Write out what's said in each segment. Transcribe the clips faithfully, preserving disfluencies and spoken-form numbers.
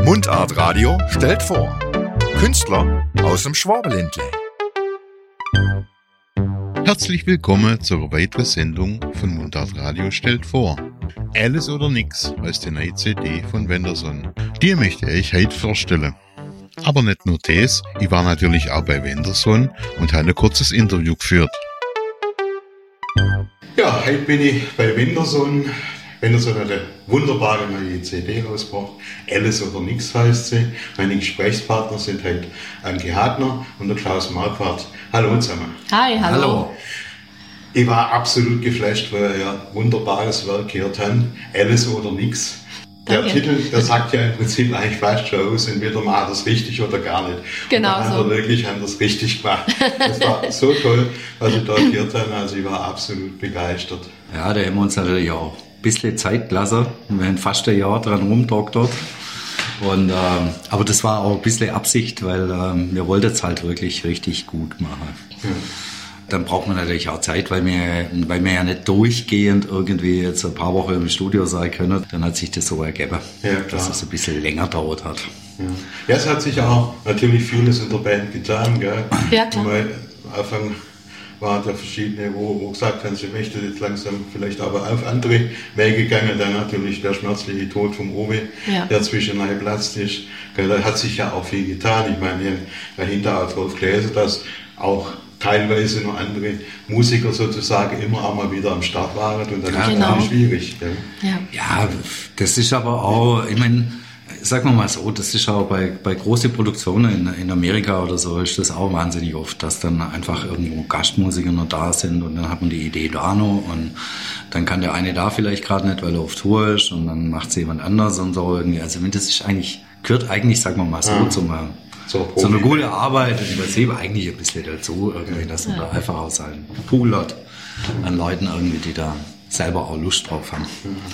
Mundart Radio stellt vor. Künstler aus dem Schwabenländle. Herzlich willkommen zur weiteren Sendung von Mundart Radio stellt vor. Alles oder nix heißt die neue C D von Wenderson. Die möchte ich heute vorstellen. Aber nicht nur das, ich war natürlich auch bei Wenderson und habe ein kurzes Interview geführt. Ja, heute bin ich bei Wenderson. Wenderson hat eine wunderbare neue C D rausgebracht. Alles oder nix heißt sie. Meine Gesprächspartner sind heute Anke Hagner und der Klaus Marquardt. Hallo zusammen. Hi, hallo. hallo. Ich war absolut geflasht, weil ihr ja wunderbares Werk gehört habt. Alles oder nix. Der Danke. Titel, der sagt ja im Prinzip eigentlich fast schon aus, entweder man hat das richtig oder gar nicht. Genau und dann so. hat er wirklich haben das richtig gemacht. Das war so toll, was ich da gehört habe. Also ich war absolut begeistert. Ja, da haben wir uns natürlich auch ein bisschen Zeit gelassen. Wir haben fast ein Jahr dran rumgedoktert. Und, ähm, aber das war auch ein bisschen Absicht, weil ähm, wir wollten es halt wirklich richtig gut machen. Ja. Dann braucht man natürlich auch Zeit, weil wir, weil wir ja nicht durchgehend irgendwie jetzt ein paar Wochen im Studio sein können. Dann hat sich das so ergeben, ja, dass es ein bisschen länger dauert hat. Ja. ja, es hat sich auch natürlich vieles in der Band getan. Gell? Ja, klar. Am Anfang waren da verschiedene, wo, wo gesagt haben, sie möchten jetzt langsam vielleicht aber auf andere Wege gegangen. Dann natürlich der schmerzliche Tod vom Owe, ja. der zwischendurch geplatzt ist. Da hat sich ja auch viel getan. Ich meine, wir haben dahinter auch drauf gelesen, dass auch teilweise noch andere Musiker sozusagen immer auch mal wieder am Start waren und dann ja, ist es genau. schwierig. Ja. Ja. ja, das ist aber auch, ich meine, sagen wir mal so, das ist auch bei, bei großen Produktionen in, in Amerika oder so, ist das auch wahnsinnig oft, dass dann einfach irgendwo Gastmusiker noch da sind und dann hat man die Idee da noch und dann kann der eine da vielleicht gerade nicht, weil er auf Tour ist und dann macht es jemand anders und so irgendwie. Also das ist eigentlich, gehört eigentlich, sagen wir mal so, ah. zum So, so eine gute Arbeit, und ich sehe eigentlich ein bisschen dazu, irgendwie, dass man ja. da einfach auch seinen Pool hat an Leuten irgendwie, die da selber auch Lust drauf haben.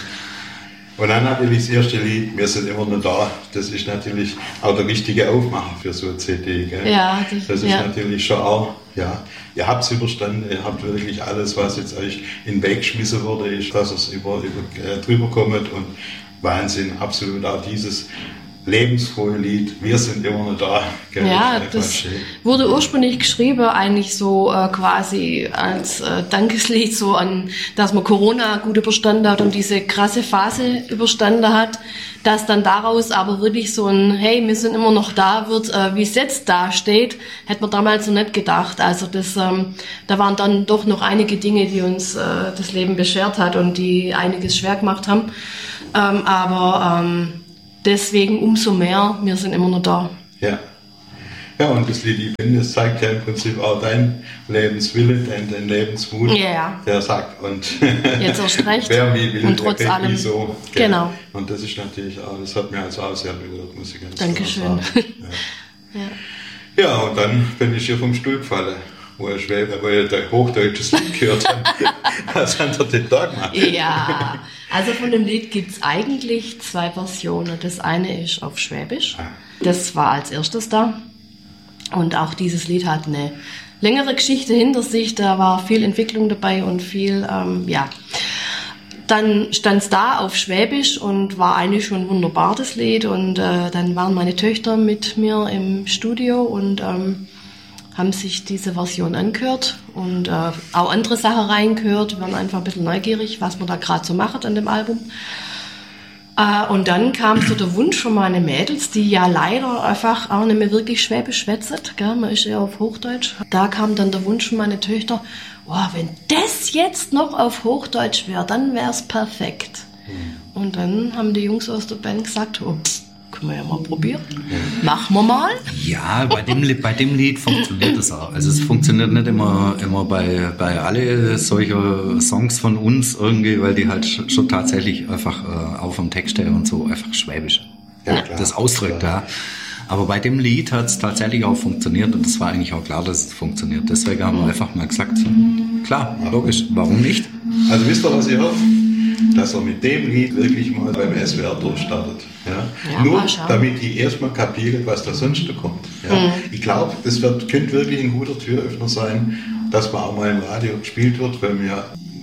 Und dann natürlich das erste Lied, wir sind immer noch da, das ist natürlich auch der richtige Aufmacher für so eine C D. Gell? Ja, das, das ist ja. natürlich schon auch, ja, ihr habt es überstanden, ihr habt wirklich alles, was jetzt euch in den Weg geschmissen wurde, ist, dass es über, über, äh, drüber kommt und Wahnsinn, absolut auch dieses lebensfrohe Lied, wir sind immer noch da. Gell? Ja, das wurde ursprünglich geschrieben, eigentlich so äh, quasi als äh, Dankeslied, so an, dass man Corona gut überstanden hat und diese krasse Phase überstanden hat, dass dann daraus aber wirklich so ein, hey, wir sind immer noch da wird, äh, wie es jetzt da steht, hätte man damals noch nicht gedacht. Also das, ähm, da waren dann doch noch einige Dinge, die uns äh, das Leben beschert hat und die einiges schwer gemacht haben. Ähm, aber ähm, deswegen umso mehr, wir sind immer noch da. Ja, ja und das Lied, ich bin, das zeigt ja im Prinzip auch dein Lebenswille, dein, dein Lebensmut, ja, ja. der sagt, und jetzt erst recht wer wie will, und trotz der allem, wie so. Gell? Genau. Und das ist natürlich auch, das hat mir also auch sehr berührt, muss ich ganz Dankeschön. klar sagen. Ja. ja. ja, und dann bin ich hier vom Stuhl gefallen, wo ich, wo ich ein hochdeutsches Lied gehört habe. Was hat er denn da gemacht? Ja, also von dem Lied gibt es eigentlich zwei Versionen. Das eine ist auf Schwäbisch. Das war als erstes da. Und auch dieses Lied hat eine längere Geschichte hinter sich. Da war viel Entwicklung dabei und viel, ähm, ja. Dann stand es da auf Schwäbisch und war eigentlich schon wunderbar, das Lied. Und äh, dann waren meine Töchter mit mir im Studio und ähm, haben sich diese Version angehört und äh, auch andere Sachen reingehört, waren einfach ein bisschen neugierig, was man da gerade so macht an dem Album. Äh, und dann kam so der Wunsch von meinen Mädels, die ja leider einfach auch nicht mehr wirklich Schwäbisch schwätzen, gell? Man ist eher auf Hochdeutsch. Da kam dann der Wunsch von meinen Töchter, oh, wenn das jetzt noch auf Hochdeutsch wäre, dann wäre es perfekt. Mhm. Und dann haben die Jungs aus der Band gesagt, oh, können wir ja mal probieren. Machen wir mal. Ja, bei dem, bei dem Lied funktioniert das auch. Also es funktioniert nicht immer, immer bei, bei alle solche Songs von uns irgendwie, weil die halt schon tatsächlich einfach äh, auch vom Text her und so einfach schwäbisch ja, klar, das ausdrückt. Ja. Aber bei dem Lied hat es tatsächlich auch funktioniert und es war eigentlich auch klar, dass es funktioniert. Deswegen haben wir einfach mal gesagt, klar, logisch, warum nicht? Also wisst ihr, was ihr hofft? Dass er mit dem Lied wirklich mal beim S W R durchstartet. Ja? Ja, Nur damit die erstmal kapieren, was da sonst kommt. Ja? Mhm. Ich glaube, das wird, könnte wirklich ein guter Türöffner sein, dass man auch mal im Radio gespielt wird, weil wir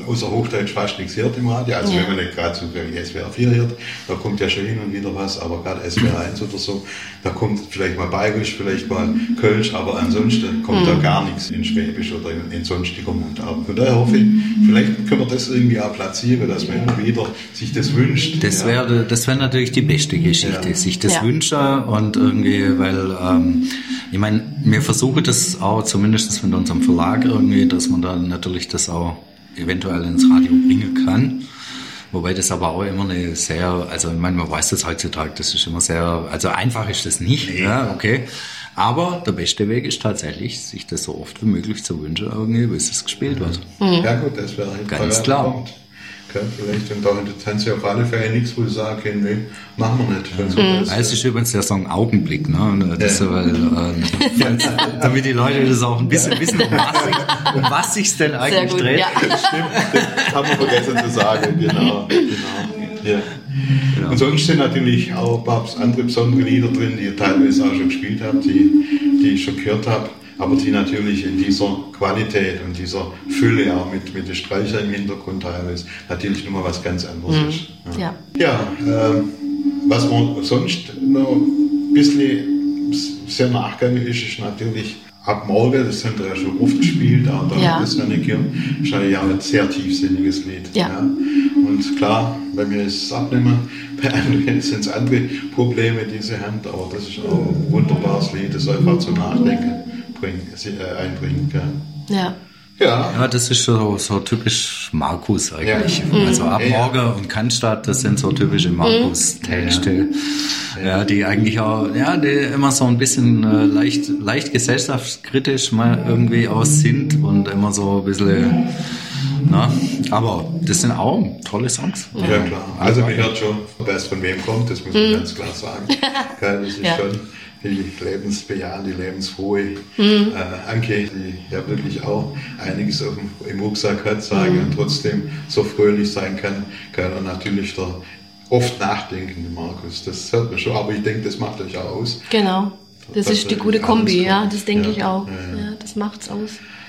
außer Hochdeutsch fast nichts hört im Radio. Also Ja. wenn man nicht gerade so wie S W R vier hört, da kommt ja schon hin und wieder was, aber gerade S W R eins oder so, da kommt vielleicht mal Bayerisch, vielleicht mal Kölsch, aber ansonsten kommt Mhm. da gar nichts in Schwäbisch oder in, in sonstiger Mundart. Von daher hoffe ich, vielleicht können wir das irgendwie auch platzieren, dass man immer wieder sich das wünscht. Das ja. wäre das wäre natürlich die beste Geschichte, Ja. sich das Ja. wünsche und irgendwie, weil ähm, ich meine, wir versuchen das auch zumindest mit unserem Verlag irgendwie, dass man dann natürlich das auch eventuell ins Radio bringen kann. Wobei das aber auch immer eine sehr, also ich meine, man weiß das heutzutage, das ist immer sehr, also einfach ist das nicht, Nee. ja, okay. Aber der beste Weg ist tatsächlich, sich das so oft wie möglich zu wünschen, irgendwie, bis es gespielt wird. Ja gut, das wäre ein Ganz toller klar. Punkt. Okay, vielleicht, und da haben sie auf alle Fälle nichts, wo sie sagen können, nee, machen wir nicht. Wenn sie das, Ah, Es ist übrigens der Song Augenblick, ne? Das Ja. ist, weil, äh, damit die Leute das auch ein bisschen wissen, um was sich, um was sich's denn Sehr eigentlich gut, dreht. ja. Stimmt, das haben wir vergessen zu sagen, genau. genau. Ja. Genau. Und sonst sind natürlich auch ein paar andere besondere Lieder drin, die ihr teilweise auch schon gespielt habt, die, die ich schon gehört habe, aber die natürlich in dieser Qualität und dieser Fülle auch mit, mit den Streichern im Hintergrund teilweise natürlich nochmal was ganz anderes Mhm. ist. Ja. Ja, ähm, was man sonst noch ein bisschen sehr nachgegangen ist, ist natürlich ab morgen, das haben wir ja schon oft gespielt, auch da Ja. das eine Kirche, ist ja ein sehr tiefsinniges Lied. Ja. Und klar, wenn wir es abnehmen, bei anderen sind es andere Probleme, die sie haben, aber das ist auch ein wunderbares Lied, das einfach zum Nachdenken bringen, äh, einbringen kann. Ja. Ja, Ja, das ist so, so typisch Markus eigentlich. Ja. Also ab Ja, ja. Morgen und Cannstatt, das sind so typische Markus-Texte, ja, die eigentlich auch, ja, die immer so ein bisschen äh, leicht, leicht gesellschaftskritisch mal irgendwie aus sind und immer so ein bisschen, na, aber das sind auch tolle Songs. ja klar. Also man hört schon, wer es von wem kommt, das muss man ganz klar sagen. Gell, das ist Ja. schon die lebensbejahende, lebensfrohe äh, Anke, die ja wirklich auch einiges auf dem, im Rucksack hat, sagen und trotzdem so fröhlich sein kann. Gell, und natürlich der oft nachdenkende Markus, das hört man schon, aber ich denke, das macht euch auch aus. Genau. Das Das ist die ist gute alles Kombi, gut. ja, das denke Ja. ich auch. Ja, ja. Ja, das macht's aus.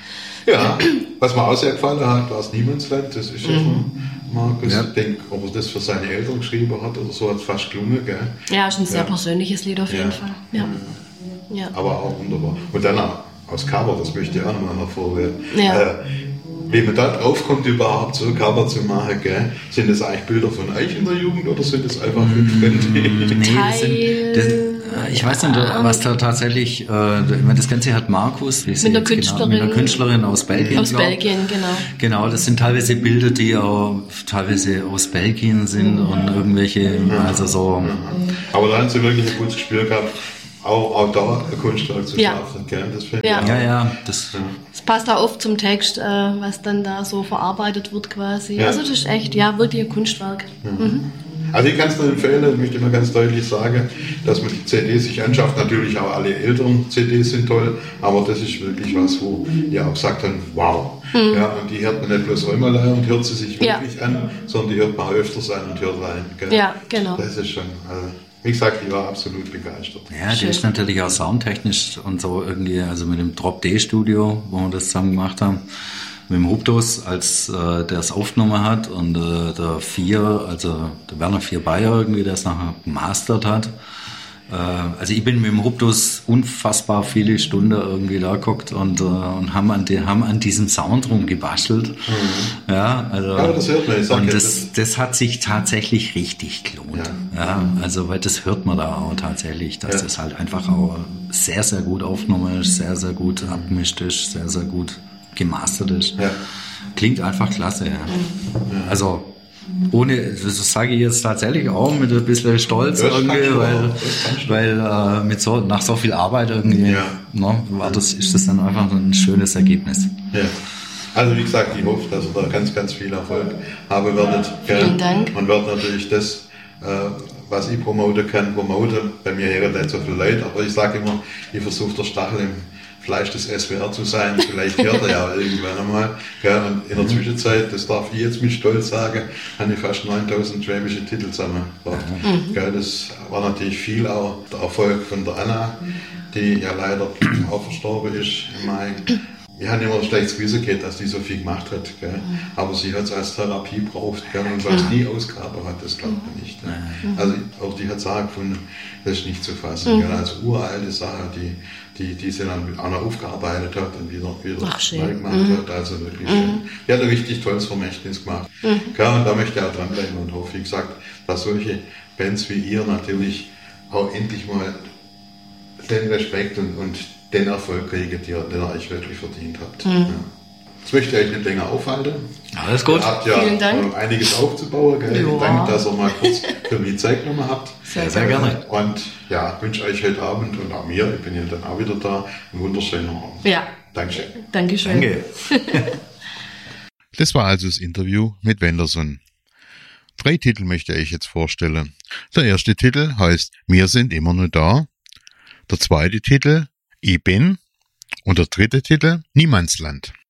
Ja, was mir auch sehr gefallen hat, war das Niemandsland, das ist ja von Markus. Ja. Ich denke, ob er das für seine Eltern geschrieben hat oder so, hat es fast gelungen, gell? Ja, ist ein sehr Ja. persönliches Lied auf jeden Ja. Fall. Ja. Ja. Aber auch wunderbar. Und dann auch aus Cover, das möchte ich auch nochmal hervorheben. Ja. Äh, wie man da drauf kommt, überhaupt so ein Cover zu machen, gell? Sind das eigentlich Bilder von euch in der Jugend oder sind das einfach fünf Fremde? Nee, das sind, das, äh, ich weiß nicht, was da tatsächlich, äh, ich meine, das Ganze hat Markus, wie sie Mit der jetzt genau, Künstlerin. mit der Künstlerin aus Belgien. Aus glaub. Belgien, genau. Genau, das sind teilweise Bilder, die auch teilweise aus Belgien sind und irgendwelche, also so, Aber da haben sie wirklich ein gutes Gespür gehabt, auch, auch da ein Kunstwerk zu Ja. schaffen, gell? Das finde Ja. ich ja, auch. ja, das, Es passt auch oft zum Text, äh, was dann da so verarbeitet wird quasi. Ja. Also das ist echt, ja, wirklich ein Kunstwerk. Mhm. Also ich kann es nur empfehlen, ich möchte mal ganz deutlich sagen, dass man die C D sich anschafft. Natürlich auch alle älteren C Ds sind toll, aber das ist wirklich was, wo ihr auch sagt dann, wow. Ja, und die hört man nicht bloß einmal an und hört sie sich Ja. wirklich an, sondern die hört man öfters an und hört rein. Gell? Ja, genau. Das ist schon, also, wie gesagt, ich war absolut begeistert. ja, die Schön. ist natürlich auch soundtechnisch und so irgendwie, also mit dem Drop-D-Studio, wo wir das zusammen gemacht haben, mit dem Huptos, als äh, der es aufgenommen hat und äh, der Vier, also der Werner Vier Bayer irgendwie, der es nachher gemastert hat. Äh, also ich bin mit dem Huptos unfassbar viele Stunden irgendwie da geguckt und, äh, und haben, an die, haben an diesem Sound rumgebastelt. Mhm. Ja, also, Ja, das hört man, ich sag und ja, das, das hat sich tatsächlich richtig gelohnt. Ja. Ja, also weil das hört man da auch tatsächlich, dass Ja. das halt einfach auch sehr, sehr gut aufgenommen ist, sehr, sehr gut abgemischt ist, sehr, sehr gut gemastert ist. Ja. Klingt einfach klasse. Ja. Also ohne, das sage ich jetzt tatsächlich auch mit ein bisschen Stolz Das irgendwie, kannst du weil, auch, das kannst du. weil äh, mit so, nach so viel Arbeit irgendwie, Ja. ne, war das, ist das dann einfach ein schönes Ergebnis. Ja. Also wie gesagt, ich hoffe, dass ihr da ganz, ganz viel Erfolg haben werdet. gell? Vielen Dank. Man wird natürlich das, äh, was ich promoten kann, promoten. Bei mir hören nicht so viele Leute, aber ich sage immer, ich versuche der Stachel im Fleisch des S W R zu sein. Vielleicht hört er ja irgendwann einmal. Gell? Und in der Zwischenzeit, das darf ich jetzt mit Stolz sagen, habe ich fast neuntausend schwäbische Titel zusammengebracht. Mhm. Gell? Das war natürlich viel auch der Erfolg von der Anna, die ja leider auch verstorben ist im Mai. ich habe immer ein schlechtes Gewissen gehabt, dass die so viel gemacht hat. Gell? Mhm. Aber sie hat es als Therapie braucht. Gell? Und was die Ausgabe hat, das glaubt man nicht. Ne? Mhm. Also auch die hat Sachen gefunden, das ist nicht zu fassen. Mhm. Gell? Also uralte Sachen, die, die, die sie dann mit einer aufgearbeitet hat und wieder, wieder neu gemacht mhm. hat. Also wirklich mhm. schön. Die hat ein richtig tolles Vermächtnis gemacht. Mhm. Gell? Und da möchte ich auch dranbleiben und hoffe, wie gesagt, dass solche Bands wie ihr natürlich auch endlich mal den Respekt und, und den Erfolg kriegen, den ihr euch wirklich verdient habt. Mhm. Ja. Jetzt möchte ich euch nicht länger aufhalten. Alles gut. Ihr habt ja Vielen Dank. einiges aufzubauen. Gell? Vielen Dank, dass ihr mal kurz für mich Zeit genommen habt. Sehr, sehr gerne. Und ja, wünsche euch heute Abend und auch mir, ich bin ja dann auch wieder da, einen wunderschönen Abend. Ja. Dankeschön. Dankeschön. Danke. Das war also das Interview mit Wenderson. Drei Titel möchte ich jetzt vorstellen. Der erste Titel heißt Wir sind immer nur da. Der zweite Titel Ich bin. Und der dritte Titel Niemandsland.